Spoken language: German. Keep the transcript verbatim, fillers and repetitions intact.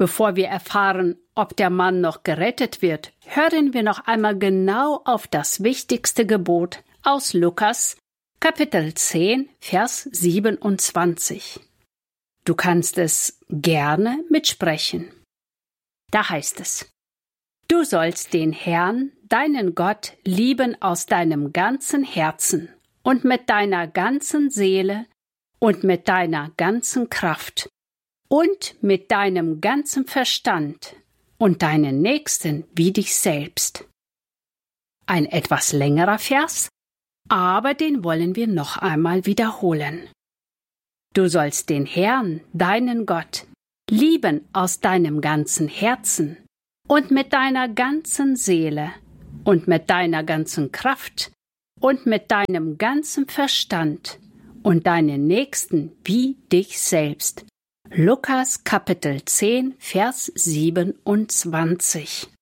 Bevor wir erfahren, ob der Mann noch gerettet wird, hören wir noch einmal genau auf das wichtigste Gebot aus Lukas, Kapitel zehn, Vers siebenundzwanzig. Du kannst es gerne mitsprechen. Da heißt es: Du sollst den Herrn, deinen Gott, lieben aus deinem ganzen Herzen und mit deiner ganzen Seele und mit deiner ganzen Kraft und mit deinem ganzen Verstand und deinen Nächsten wie dich selbst. Ein etwas längerer Vers, aber den wollen wir noch einmal wiederholen. Du sollst den Herrn, deinen Gott, lieben aus deinem ganzen Herzen und mit deiner ganzen Seele und mit deiner ganzen Kraft und mit deinem ganzen Verstand und deinen Nächsten wie dich selbst. Lukas Kapitel zehn, Vers siebenundzwanzig.